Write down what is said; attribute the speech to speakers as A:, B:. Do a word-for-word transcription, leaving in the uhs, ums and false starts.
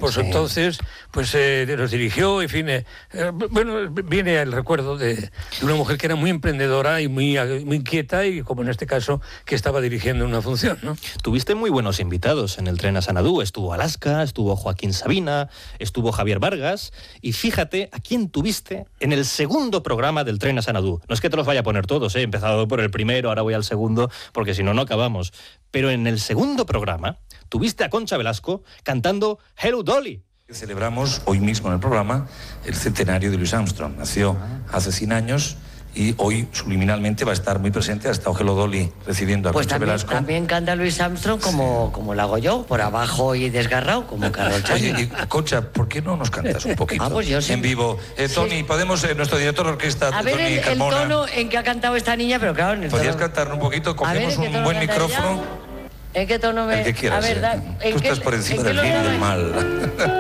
A: pues sí. entonces pues eh, nos dirigió, en fin, eh, eh, bueno, viene el recuerdo de, de una mujer que era muy emprendedora y muy, muy inquieta, y como en este caso, que estaba dirigiendo una función, ¿no?
B: Tuviste muy buenos invitados en el Tren a Sanadú. Estuvo Alaska, estuvo Joaquín Sabina, estuvo Javier Vargas, y fíjate a quién tuviste en el segundo programa del Tren a Sanadú. No es que te los vaya a poner todos, ¿eh? He empezado por el primero, ahora voy al segundo, porque si no, no acabamos. Pero en el segundo programa tuviste a Concha Velasco cantando Hello Dolly.
C: Celebramos hoy mismo en el programa el centenario de Louis Armstrong. Nació hace cien años y hoy subliminalmente va a estar muy presente. Ha estado Hello Dolly recibiendo a
D: pues
C: Concha
D: también,
C: Velasco.
D: También canta Louis Armstrong como, sí. como lo hago yo, por abajo y desgarrado, como Carol Channing.
C: Oye, y, Concha, ¿por qué no nos cantas un poquito?
D: Ah, pues yo sí.
C: En vivo. Eh, Tony,
D: sí.
C: podemos, eh, nuestro director de orquesta,
D: a ver
C: Tony
D: el, el tono en que ha cantado esta niña, pero claro... En el
C: ¿Podrías
D: tono...
C: cantar un poquito? Cogemos
D: ver,
C: un buen micrófono.
D: ¿En qué tono me...?
C: El que quieras.
D: A ver, da...
C: ¿En Tú qué... estás por encima del bien y del mal.